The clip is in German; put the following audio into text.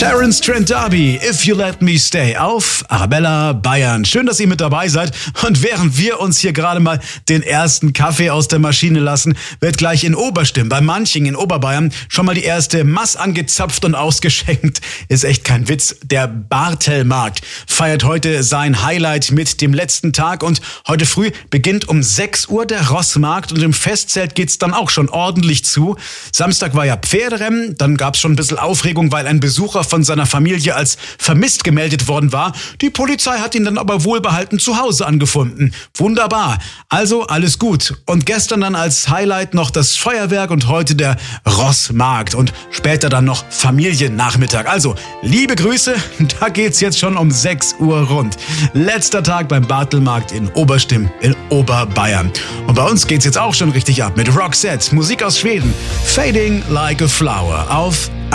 Terence Trent D'Arby, If You Let Me Stay auf Arabella Bayern. Schön, dass ihr mit dabei seid. Und während wir uns hier gerade mal den ersten Kaffee aus der Maschine lassen, wird gleich in Oberstimm, bei Manching in Oberbayern, schon mal die erste Mass angezapft und ausgeschenkt. Ist echt kein Witz. Der Bartelmarkt feiert heute sein Highlight mit dem letzten Tag und heute früh beginnt um 6 Uhr der Rossmarkt und im Festzelt geht's dann auch schon ordentlich zu. Samstag war ja Pferderennen, dann gab's schon ein bisschen Aufregung, weil ein Besucher von seiner Familie als vermisst gemeldet worden war. Die Polizei hat ihn dann aber wohlbehalten zu Hause angefunden. Wunderbar. Also alles gut. Und gestern dann als Highlight noch das Feuerwerk und heute der Rossmarkt und später dann noch Familiennachmittag. Also liebe Grüße, da geht's jetzt schon um 6 Uhr rund. Letzter Tag beim Bartelmarkt in Oberstimm in Oberbayern. Und bei uns geht's jetzt auch schon richtig ab mit Roxette, Musik aus Schweden. Fading Like a Flower auf